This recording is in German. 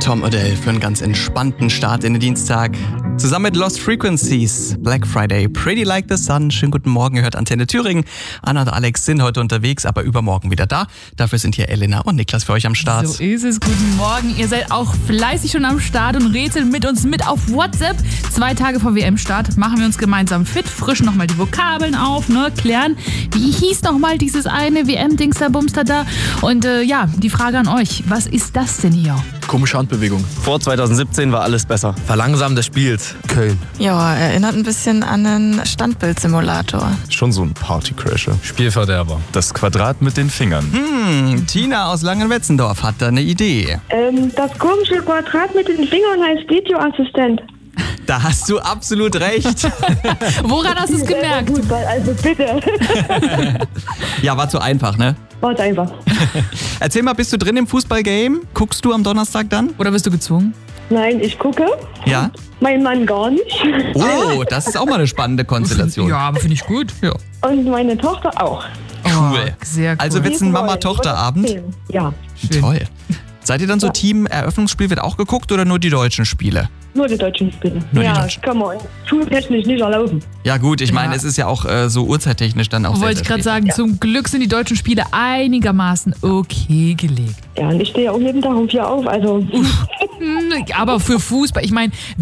Tom Odell für einen ganz entspannten Start in den Dienstag. Zusammen mit Lost Frequencies, Black Friday, Pretty Like the Sun. Schönen guten Morgen, ihr hört Antenne Thüringen. Anna und Alex sind heute unterwegs, aber übermorgen wieder da. Dafür sind hier Elena und Niklas für euch am Start. So ist es, guten Morgen. Ihr seid auch fleißig schon am Start und rätselt mit uns mit auf WhatsApp. 2 Tage vor WM-Start machen wir uns gemeinsam fit, frischen nochmal die Vokabeln auf, klären, wie hieß nochmal dieses eine WM-Dingster-Bumster da. Und die Frage an euch, was ist das denn hier? Komische Handbewegung. Vor 2017 war alles besser. Verlangsamen des Spiels. Köln. Ja, erinnert ein bisschen an einen Standbildsimulator. Schon so ein Partycrasher. Spielverderber. Das Quadrat mit den Fingern. Tina aus Langenwetzendorf hat da eine Idee. Das komische Quadrat mit den Fingern heißt Videoassistent. Da hast du absolut recht. Woran hast du es gemerkt? Fußball, also bitte. Ja, war zu einfach, ne? Warte einfach. Erzähl mal, bist du drin im Fußballgame? Guckst du am Donnerstag dann? Oder wirst du gezwungen? Nein, ich gucke. Ja. Mein Mann gar nicht. Oh, das ist auch mal eine spannende Konstellation. Ja, aber finde ich gut. Ja. Und meine Tochter auch. Cool. Sehr cool. Also wird's ein Mama-Tochter-Abend? Ja, Schön. Toll. Seid ihr dann so Team, Eröffnungsspiel wird auch geguckt oder nur die deutschen Spiele? nur die deutschen Spiele. Nur die Ja, Deutschen. kann man schultechnisch nicht erlauben. Ja gut, ich meine, Ja. es ist ja auch so uhrzeittechnisch dann auch sehr, Wollte ich sehr gerade spät. sagen, zum Glück sind die deutschen Spiele einigermaßen okay gelegt. Ja, und ich stehe auch jeden Tag um 4 auf, also... Aber für Fußball, ich meine,